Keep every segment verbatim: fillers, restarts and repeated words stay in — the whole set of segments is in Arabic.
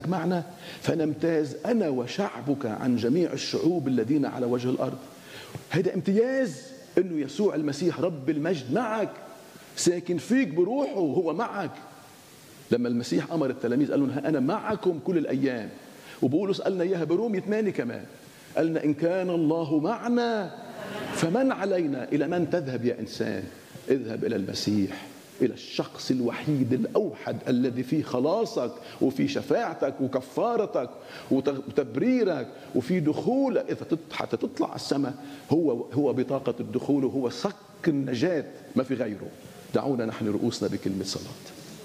معنا فنمتاز أنا وشعبك عن جميع الشعوب الذين على وجه الأرض. هذا امتياز أنه يسوع المسيح رب المجد معك، ساكن فيك بروحه، هو معك. لما المسيح أمر التلاميذ قال لهم أنا معكم كل الأيام، وبولس قالنا إياها برومية ثمانية كمان، قالنا إن كان الله معنا فمن علينا؟ إلى من تذهب يا إنسان؟ اذهب إلى المسيح، إلى الشخص الوحيد الأوحد الذي فيه خلاصك وفي شفاعتك وكفارتك وتبريرك وفي دخولك. إذا حتى تطلع على السماء هو هو بطاقة الدخول وهو صك النجاة، ما في غيره. دعونا نحن رؤوسنا بكلمة صلاة.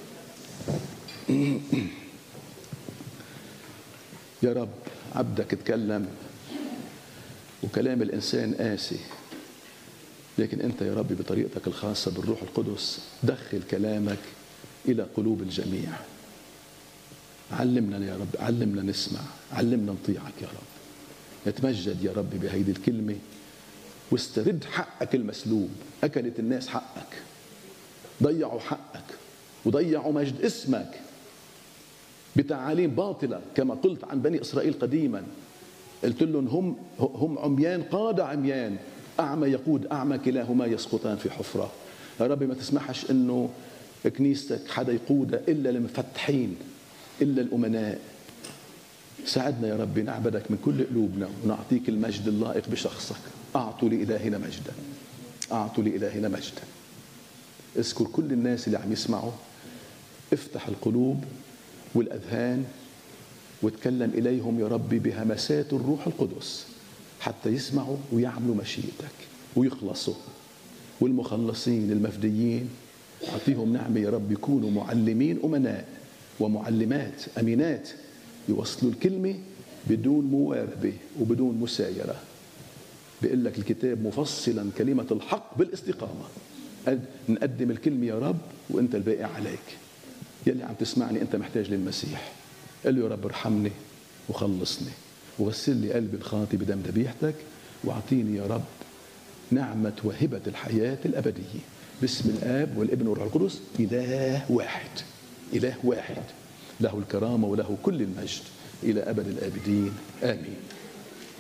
يا رب عبدك اتكلم وكلام الإنسان قاسي، لكن أنت يا رب بطريقتك الخاصة بالروح القدس دخل كلامك إلى قلوب الجميع. علمنا يا رب، علمنا نسمع، علمنا نطيعك يا رب. نتمجد يا رب بهيدي الكلمة واسترد حقك المسلوب. أكلت الناس حقك، ضيعوا حقك وضيعوا مجد اسمك بتعاليم باطلة، كما قلت عن بني إسرائيل قديما. قلت لهم هم هم عميان قاد عميان، أعمى يقود أعمى، كلاهما يسقطان في حفرة. يا رب ما تسمحش إنه كنيستك حدا يقودها إلا المفتحين، إلا الأمناء. ساعدنا يا رب نعبدك من كل قلوبنا ونعطيك المجد اللائق بشخصك. أعطوا لإلهنا مجدا، أعطوا لإلهنا مجدا. اذكر كل الناس اللي عم يسمعوا، افتح القلوب والأذهان وتكلم إليهم يا رب بهمسات الروح القدس حتى يسمعوا ويعملوا مشيئتك ويخلصوا. والمخلصين المفديين أعطيهم نعمة يا رب يكونوا معلمين أمناء ومعلمات أمينات، يوصلوا الكلمة بدون مواربة وبدون مسايرة. بيقول لك الكتاب مفصلا كلمة الحق بالاستقامة. نقدم الكلمة يا رب وانت الباقي عليك. يلي عم تسمعني انت محتاج للمسيح، قل له يا رب ارحمني وخلصني وغسل لي قلبي الخاطي بدم ذبيحتك، واعطيني يا رب نعمة وهبة الحياة الأبدية. باسم الآب والابن والروح القدس، إله واحد، إله واحد له الكرامة وله كل المجد إلى أبد الآبدين، آمين.